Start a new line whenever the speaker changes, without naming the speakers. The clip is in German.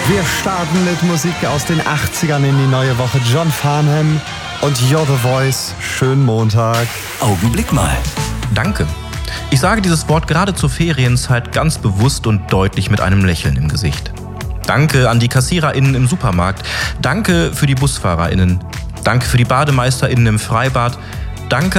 Wir starten mit Musik aus den 80ern in die neue Woche. John Farnham und You're the Voice. Schönen Montag.
Augenblick mal.
Danke. Ich sage dieses Wort gerade zur Ferienzeit ganz bewusst und deutlich mit einem Lächeln im Gesicht. Danke an die KassiererInnen im Supermarkt. Danke für die BusfahrerInnen. Danke für die BademeisterInnen im Freibad. Danke